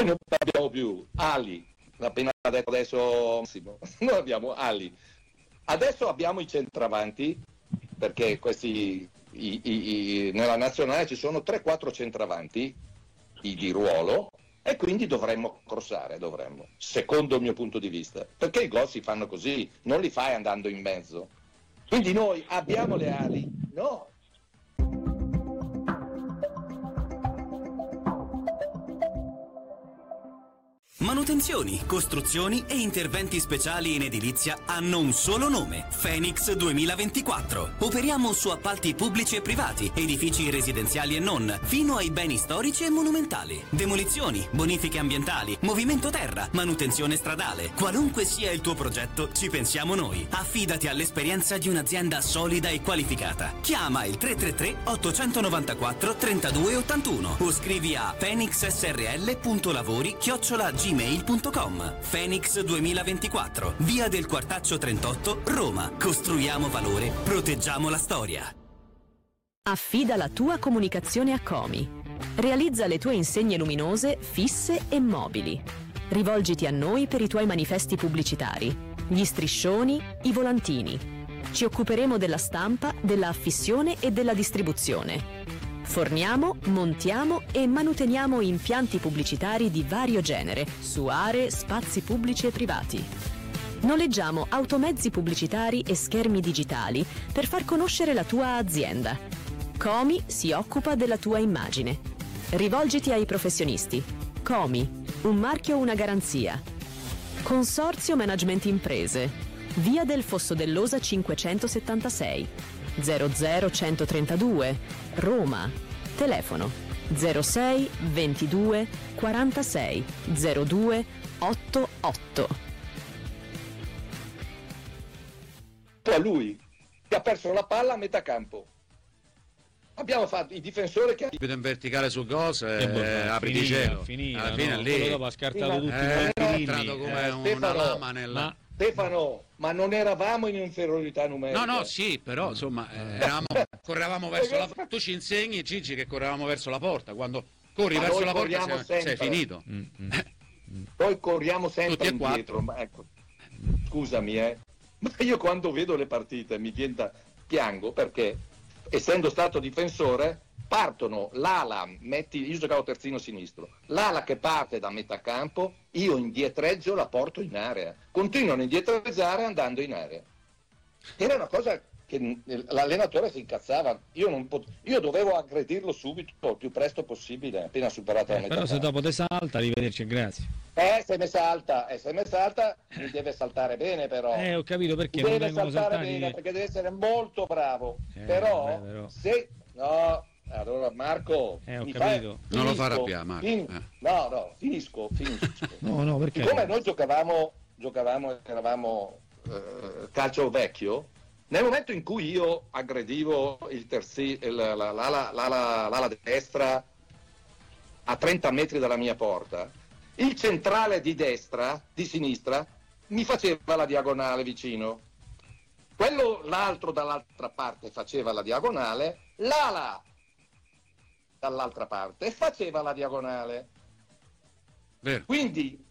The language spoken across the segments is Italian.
non abbiamo più ali, l'ha appena detto adesso Massimo, non abbiamo ali. Adesso abbiamo i centravanti, perché questi nella nazionale ci sono 3-4 centravanti di ruolo, e quindi dovremmo crossare, secondo il mio punto di vista, perché i gol si fanno così, non li fai andando in mezzo. Quindi noi abbiamo le ali? No. Manutenzioni, costruzioni e interventi speciali in edilizia hanno un solo nome: Phoenix 2024. Operiamo su appalti pubblici e privati, edifici residenziali e non, fino ai beni storici e monumentali. Demolizioni, bonifiche ambientali, movimento terra, manutenzione stradale. Qualunque sia il tuo progetto, ci pensiamo noi. Affidati all'esperienza di un'azienda solida e qualificata. Chiama il 333 894 3281 o scrivi a phoenixsrl.lavori@gmail.com. Phoenix 2024, via del Quartaccio 38, Roma. Costruiamo valore, proteggiamo la storia. Affida la tua comunicazione a Comi. Realizza le tue insegne luminose, fisse e mobili. Rivolgiti a noi per i tuoi manifesti pubblicitari, gli striscioni, i volantini. Ci occuperemo della stampa, della affissione e della distribuzione. Forniamo, montiamo e manuteniamo impianti pubblicitari di vario genere su aree, spazi pubblici e privati. Noleggiamo automezzi pubblicitari e schermi digitali per far conoscere la tua azienda. Comi si occupa della tua immagine. Rivolgiti ai professionisti. Comi, un marchio, una garanzia. Consorzio Management Imprese. Via del Fosso dell'Osa 576. 00132, Roma. Telefono 06 22 46 02 88. A lui che ha perso la palla a metà campo. Abbiamo fatto i difensori che in verticale sul gol, apri di cielo. Alla fine no? lì Dopo ha scartato tutti è i entrato come una lama nella... Stefano, ma non eravamo in inferiorità numerica. No, sì, però insomma correvamo verso la porta. Tu ci insegni, Gigi, che correvamo verso la porta. Quando corri verso la porta sei finito. Poi corriamo sempre tutti e indietro. Ma ecco, scusami, ma io quando vedo le partite piango, perché essendo stato difensore partono l'ala, io giocavo terzino sinistro, l'ala che parte da metà campo, io indietreggio, la porto in area, continuano a indietreggiare andando in area. Era una cosa che l'allenatore si incazzava, io dovevo aggredirlo subito, il più presto possibile, appena superato la metà però campo. se dopo te salta, arrivederci e grazie. Se mi salta, mi deve saltare bene, però. Ho capito perché mi non deve vengono saltare saltati. bene, perché deve essere molto bravo. Però se no, allora Marco, ho capito. Non lo fa arrabbiare, Marco. No, finisco. No, perché? Siccome noi eravamo calcio vecchio, nel momento in cui io aggredivo l'ala destra a 30 metri dalla mia porta, il centrale di sinistra, mi faceva la diagonale vicino. L'altro dall'altra parte faceva la diagonale, l'ala dall'altra parte faceva la diagonale. Vero. Quindi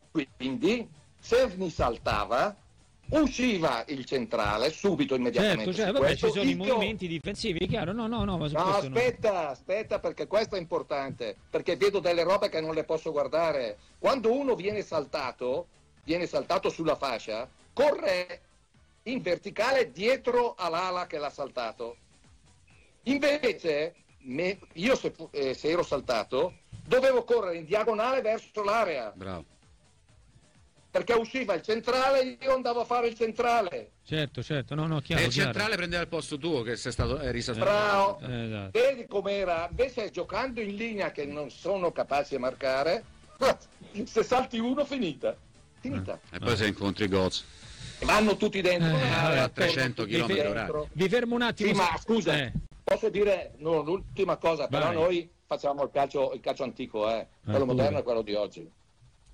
se mi saltava, usciva il centrale subito, immediatamente. Certo, vabbè, ci sono i movimenti difensivi, chiaro? No, ma su questo aspetta, perché questo è importante, perché vedo delle robe che non le posso guardare. Quando uno viene saltato sulla fascia, corre in verticale dietro all'ala che l'ha saltato. Invece, io se ero saltato, dovevo correre in diagonale verso l'area. Bravo. Perché usciva il centrale, io andavo a fare il centrale. Certo, no, chiaro. E il centrale prendeva il posto tuo, che sei stato Bravo. Esatto. Vedi com'era? Invece giocando in linea che non sono capaci a marcare, se salti uno, finita. E poi se incontri Goz. Vanno tutti dentro. A 300 km/h. Vi fermo un attimo. Sì, ma scusa, posso dire l'ultima cosa, però noi facciamo il calcio antico, quello moderno è quello di oggi.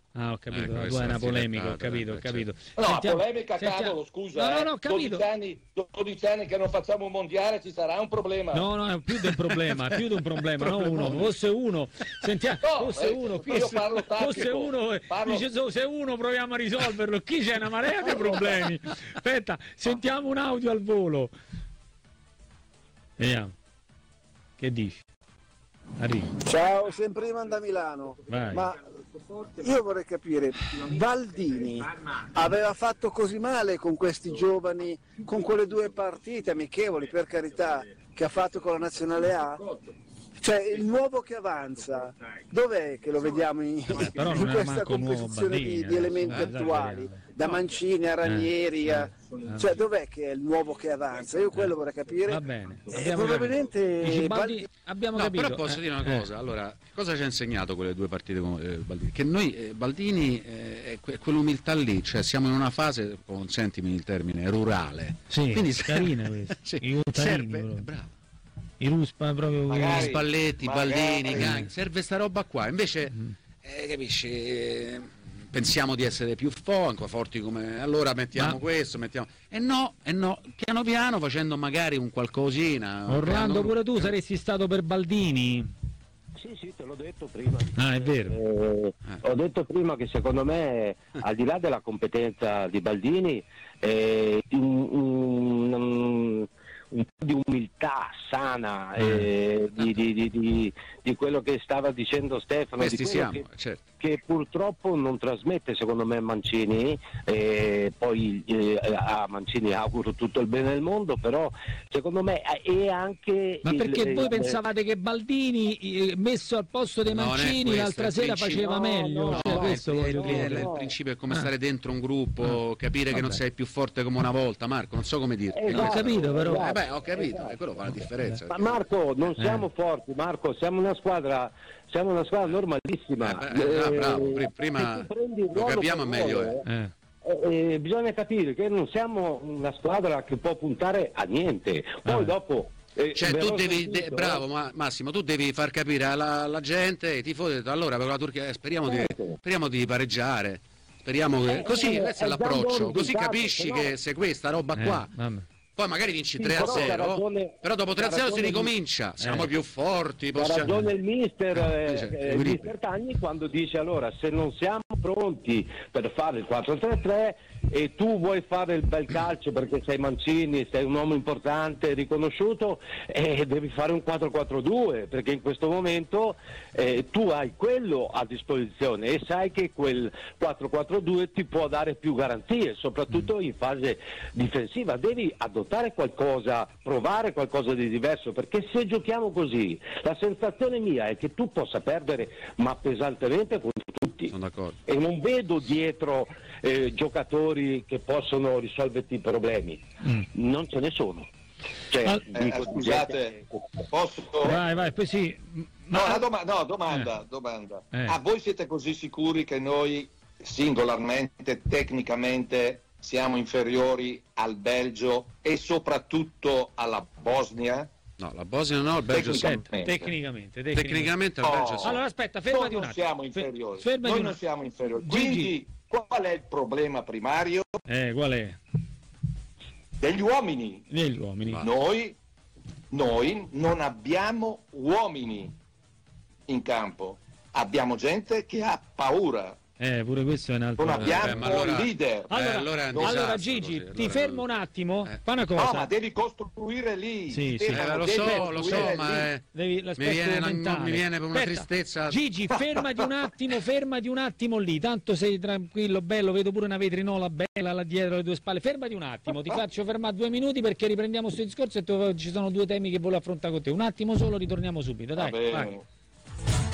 Ah, ho capito, la tua è una polemica, ho capito. No, polemica, cavolo, scusa. No, ho capito. 12 anni che non facciamo un mondiale, ci sarà un problema. No, è più di un problema, non uno. Fosse uno, sentiamo, fosse uno, qui io parlo tattico. Fosse uno, dice, se uno proviamo a risolverlo, qui c'è una marea di problemi. Aspetta, sentiamo un audio al volo. Vediamo. Che dici? Arriva. Ciao, sempre Ivan da Milano. Vai. Ma io vorrei capire, Baldini aveva fatto così male con questi giovani, con quelle 2 partite amichevoli, per carità, che ha fatto con la Nazionale A? Cioè, il nuovo che avanza, dov'è che lo vediamo in questa composizione di elementi attuali? Da Mancini a Ranieri, cioè dov'è che è il nuovo che avanza? Io quello vorrei capire. Va bene. Probabilmente abbiamo capito. Però posso dire una cosa, allora, cosa ci ha insegnato quelle 2 partite con Baldini? Che noi, Baldini, quell'umiltà lì, cioè siamo in una fase, consentimi il termine, rurale. Sì, quindi carina questa. Sì, serve, bravo. I Ruspa proprio Magari, Spalletti, Baldini, serve sta roba qua. Invece, capisci, pensiamo di essere più forti come allora mettiamo questo, e no, piano piano facendo magari un qualcosina. Orlando, pure tu saresti stato per Baldini? Sì, te l'ho detto prima. Ah, è vero. Ho detto prima che secondo me, al di là della competenza di Baldini, un po' di umiltà sana, di quello che stava dicendo Stefano, Questi siamo, certo. Che purtroppo non trasmette secondo me Mancini, poi a Mancini auguro tutto il bene del mondo, però secondo me è anche... Ma perché voi pensavate che Baldini messo al posto dei Mancini l'altra sera faceva meglio? Il principio è come stare dentro un gruppo, capire che non sei più forte come una volta, Marco, non so come dirti. Ho capito però. Ho capito, quello fa la differenza. Ma Marco, non siamo forti, Marco, siamo una squadra normalissima. Bravo, prima lo capiamo meglio. Bisogna capire che non siamo una squadra che può puntare a niente. Poi dopo... cioè tu devi, bravo Massimo, tu devi far capire alla gente, ai tifosi, allora per la Turchia speriamo di pareggiare. Speriamo che così, questo è l'approccio, così capisci che se questa roba qua poi magari vinci 3-0, però dopo 3-0 si ricomincia, siamo più forti. Ha ragione il mister Tagni quando dice allora se non siamo pronti per fare il 4-3-3 e tu vuoi fare il bel calcio perché sei Mancini, sei un uomo importante, riconosciuto, devi fare un 4-4-2 perché in questo momento tu hai quello a disposizione e sai che quel 4-4-2 ti può dare più garanzie, soprattutto in fase difensiva. Devi adottare qualcosa, provare qualcosa di diverso, perché se giochiamo così la sensazione mia è che tu possa perdere ma pesantemente contro tutti. Sono d'accordo. E non vedo dietro giocatori che possono risolverti i problemi, non ce ne sono. Cioè, scusate, posso? Vai, poi sì. Domanda. Voi siete così sicuri che noi singolarmente, tecnicamente, siamo inferiori al Belgio e soprattutto alla Bosnia? No, la Bosnia no, il Belgio tecnicamente il Belgio sì. Allora aspetta, fermati un attimo. Siamo inferiori. Noi non siamo inferiori. Quindi qual è il problema primario? Qual è? Degli uomini. Noi non abbiamo uomini in campo. Abbiamo gente che ha paura. Pure questo è un altro. Non abbiamo leader. Allora Gigi, ti fermo un attimo. Fa una cosa. No, ma devi costruire lì. Sì, lo so, ma mi viene per una tristezza. Gigi, fermati un attimo lì. Tanto sei tranquillo, bello, vedo pure una vetrinola bella là dietro le tue spalle. Fermati un attimo, ti faccio fermare 2 minuti perché riprendiamo questo discorso e ci sono 2 temi che voglio affrontare con te. Un attimo solo, ritorniamo subito, dai.